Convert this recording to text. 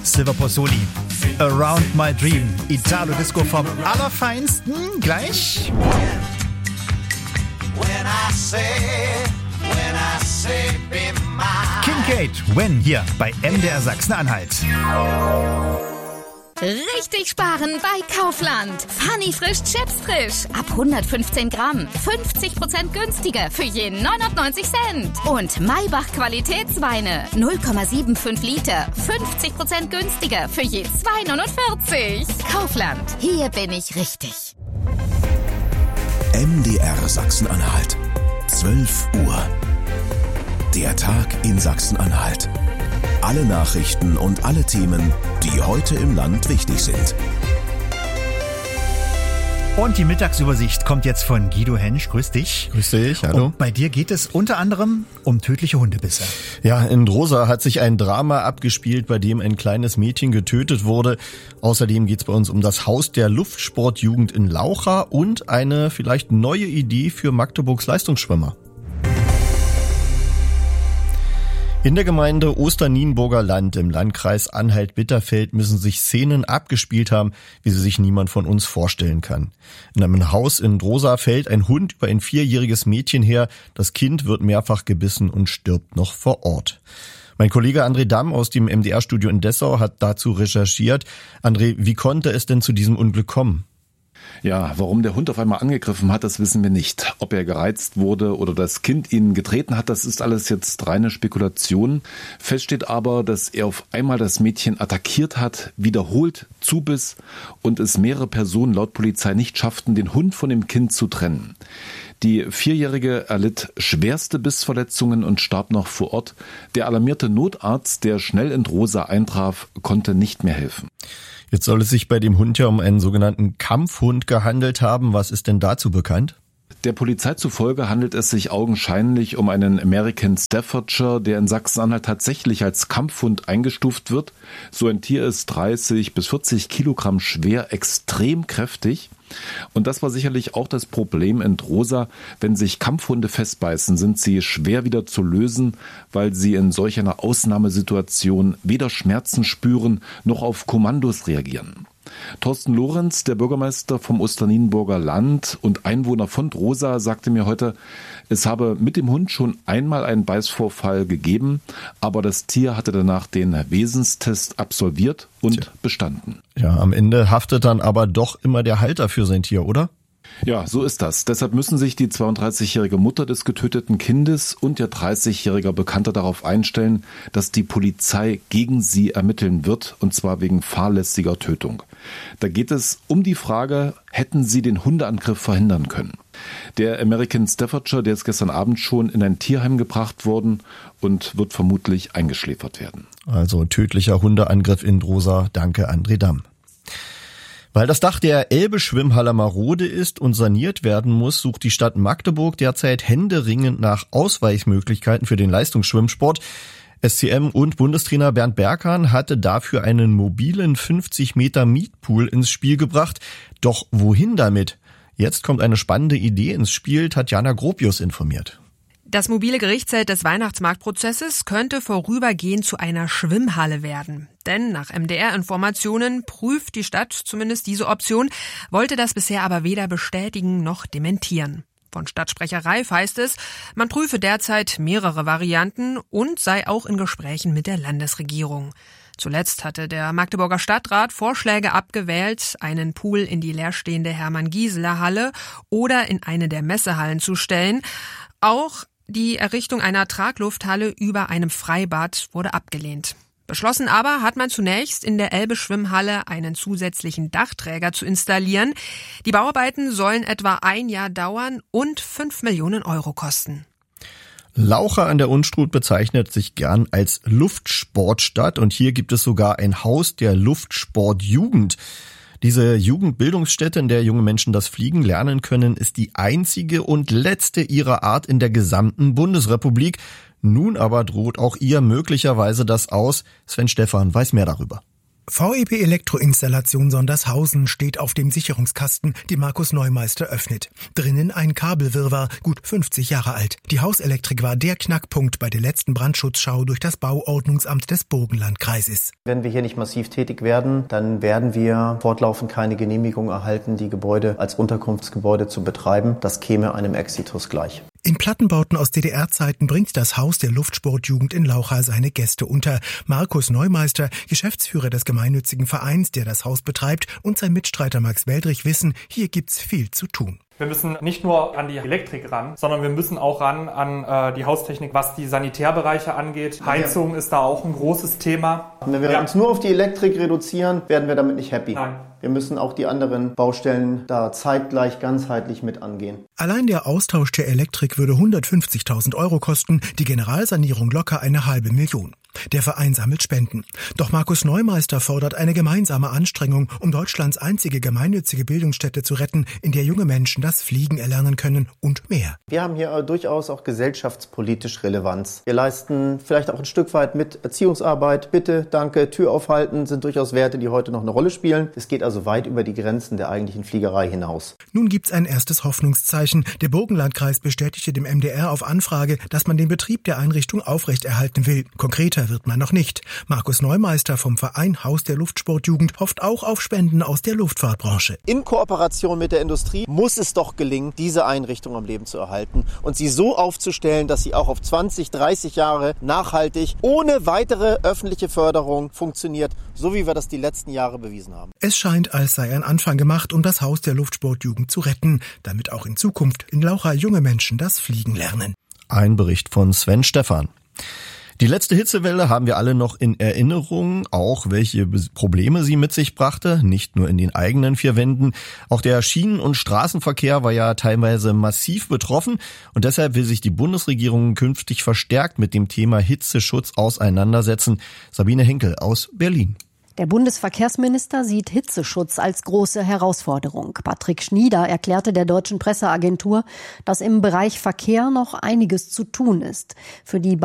Silver Pozzoli, Around My Dream, Italo-Disco vom Allerfeinsten, gleich. Kincaid, When, hier bei MDR Sachsen-Anhalt. Richtig sparen bei Kaufland. Funny frisch Chips frisch. Ab 115 Gramm. 50% günstiger für je 99 Cent. Und Maybach Qualitätsweine. 0,75 Liter. 50% günstiger für je 2,49. Kaufland. Hier bin ich richtig. MDR Sachsen-Anhalt. 12 Uhr. Der Tag in Sachsen-Anhalt. Alle Nachrichten und alle Themen, die heute im Land wichtig sind. Und die Mittagsübersicht kommt jetzt von Guido Hensch. Grüß dich. Grüß dich, hallo. Und bei dir geht es unter anderem um tödliche Hundebisse. Ja, in Drosa hat sich ein Drama abgespielt, bei dem ein kleines Mädchen getötet wurde. Außerdem geht es bei uns um das Haus der Luftsportjugend in Laucha und eine vielleicht neue Idee für Magdeburgs Leistungsschwimmer. In der Gemeinde Osternienburger Land im Landkreis Anhalt-Bitterfeld müssen sich Szenen abgespielt haben, wie sie sich niemand von uns vorstellen kann. In einem Haus in Drosa fällt ein Hund über ein 4-jähriges Mädchen her. Das Kind wird mehrfach gebissen und stirbt noch vor Ort. Mein Kollege André Damm aus dem MDR-Studio in Dessau hat dazu recherchiert. André, wie konnte es denn zu diesem Unglück kommen? Ja, warum der Hund auf einmal angegriffen hat, das wissen wir nicht. Ob er gereizt wurde oder das Kind ihn getreten hat, das ist alles jetzt reine Spekulation. Fest steht aber, dass er auf einmal das Mädchen attackiert hat, wiederholt zubiss und es mehrere Personen laut Polizei nicht schafften, den Hund von dem Kind zu trennen. Die 4-Jährige erlitt schwerste Bissverletzungen und starb noch vor Ort. Der alarmierte Notarzt, der schnell in Drosa eintraf, konnte nicht mehr helfen. Jetzt soll es sich bei dem Hund ja um einen sogenannten Kampfhund gehandelt haben. Was ist denn dazu bekannt? Der Polizei zufolge handelt es sich augenscheinlich um einen American Staffordshire, der in Sachsen-Anhalt tatsächlich als Kampfhund eingestuft wird. So ein Tier ist 30 bis 40 Kilogramm schwer, extrem kräftig. Und das war sicherlich auch das Problem in Drosa. Wenn sich Kampfhunde festbeißen, sind sie schwer wieder zu lösen, weil sie in solch einer Ausnahmesituation weder Schmerzen spüren noch auf Kommandos reagieren. Thorsten Lorenz, der Bürgermeister vom Osternienburger Land und Einwohner von Drosa, sagte mir heute, es habe mit dem Hund schon einmal einen Beißvorfall gegeben, aber das Tier hatte danach den Wesenstest absolviert und bestanden. Ja, am Ende haftet dann aber doch immer der Halter für sein Tier, oder? Ja, so ist das. Deshalb müssen sich die 32-jährige Mutter des getöteten Kindes und ihr 30-jähriger Bekannter darauf einstellen, dass die Polizei gegen sie ermitteln wird, und zwar wegen fahrlässiger Tötung. Da geht es um die Frage, hätten sie den Hundeangriff verhindern können? Der American Staffordshire, der ist gestern Abend schon in ein Tierheim gebracht worden und wird vermutlich eingeschläfert werden. Also tödlicher Hundeangriff in Drosa. Danke, André Damm. Weil das Dach der Elbe-Schwimmhalle marode ist und saniert werden muss, sucht die Stadt Magdeburg derzeit händeringend nach Ausweichmöglichkeiten für den Leistungsschwimmsport. SCM und Bundestrainer Bernd Berghahn hatte dafür einen mobilen 50 Meter Mietpool ins Spiel gebracht. Doch wohin damit? Jetzt kommt eine spannende Idee ins Spiel. Tatjana Gropius informiert. Das mobile Gerichtszelt des Weihnachtsmarktprozesses könnte vorübergehend zu einer Schwimmhalle werden. Denn nach MDR-Informationen prüft die Stadt zumindest diese Option, wollte das bisher aber weder bestätigen noch dementieren. Von Stadtsprecher Reif heißt es, man prüfe derzeit mehrere Varianten und sei auch in Gesprächen mit der Landesregierung. Zuletzt hatte der Magdeburger Stadtrat Vorschläge abgewählt, einen Pool in die leerstehende Hermann-Gieseler-Halle oder in eine der Messehallen zu stellen. Auch die Errichtung einer Traglufthalle über einem Freibad wurde abgelehnt. Beschlossen aber hat man zunächst in der Elbe-Schwimmhalle einen zusätzlichen Dachträger zu installieren. Die Bauarbeiten sollen etwa 1 Jahr dauern und 5 Millionen Euro kosten. Laucha an der Unstrut bezeichnet sich gern als Luftsportstadt und hier gibt es sogar ein Haus der Luftsportjugend. Diese Jugendbildungsstätte, in der junge Menschen das Fliegen lernen können, ist die einzige und letzte ihrer Art in der gesamten Bundesrepublik. Nun aber droht auch ihr möglicherweise das aus. Sven Stephan weiß mehr darüber. VEB Elektroinstallation Sondershausen steht auf dem Sicherungskasten, die Markus Neumeister öffnet. Drinnen ein Kabelwirrwarr, gut 50 Jahre alt. Die Hauselektrik war der Knackpunkt bei der letzten Brandschutzschau durch das Bauordnungsamt des Burgenlandkreises. Wenn wir hier nicht massiv tätig werden, dann werden wir fortlaufend keine Genehmigung erhalten, die Gebäude als Unterkunftsgebäude zu betreiben. Das käme einem Exitus gleich. In Plattenbauten aus DDR-Zeiten bringt das Haus der Luftsportjugend in Laucha seine Gäste unter. Markus Neumeister, Geschäftsführer des gemeinnützigen Vereins, der das Haus betreibt, und sein Mitstreiter Max Weldrich wissen, hier gibt's viel zu tun. Wir müssen nicht nur an die Elektrik ran, sondern wir müssen auch ran an die Haustechnik, was die Sanitärbereiche angeht. Heizung ist da auch ein großes Thema. Wenn wir uns nur auf die Elektrik reduzieren, werden wir damit nicht happy. Nein. Wir müssen auch die anderen Baustellen da zeitgleich ganzheitlich mit angehen. Allein der Austausch der Elektrik würde 150.000 € kosten, die Generalsanierung locker 500.000. Der Verein sammelt Spenden. Doch Markus Neumeister fordert eine gemeinsame Anstrengung, um Deutschlands einzige gemeinnützige Bildungsstätte zu retten, in der junge Menschen das Fliegen erlernen können und mehr. Wir haben hier durchaus auch gesellschaftspolitisch Relevanz. Wir leisten vielleicht auch ein Stück weit mit Erziehungsarbeit. Bitte, danke, Tür aufhalten sind durchaus Werte, die heute noch eine Rolle spielen. Es geht also weit über die Grenzen der eigentlichen Fliegerei hinaus. Nun gibt's ein erstes Hoffnungszeichen. Der Burgenlandkreis bestätigte dem MDR auf Anfrage, dass man den Betrieb der Einrichtung aufrechterhalten will. Konkreter wird man noch nicht. Markus Neumeister vom Verein Haus der Luftsportjugend hofft auch auf Spenden aus der Luftfahrtbranche. In Kooperation mit der Industrie muss es doch gelingen, diese Einrichtung am Leben zu erhalten und sie so aufzustellen, dass sie auch auf 20, 30 Jahre nachhaltig, ohne weitere öffentliche Förderung funktioniert, so wie wir das die letzten Jahre bewiesen haben. Es scheint, als sei ein Anfang gemacht, um das Haus der Luftsportjugend zu retten, damit auch in Zukunft in Laucha junge Menschen das Fliegen lernen. Ein Bericht von Sven Stephan. Die letzte Hitzewelle haben wir alle noch in Erinnerung, auch welche Probleme sie mit sich brachte, nicht nur in den eigenen vier Wänden. Auch der Schienen- und Straßenverkehr war ja teilweise massiv betroffen und deshalb will sich die Bundesregierung künftig verstärkt mit dem Thema Hitzeschutz auseinandersetzen. Sabine Henkel aus Berlin. Der Bundesverkehrsminister sieht Hitzeschutz als große Herausforderung. Patrick Schnieder erklärte der deutschen Presseagentur, dass im Bereich Verkehr noch einiges zu tun ist. Für die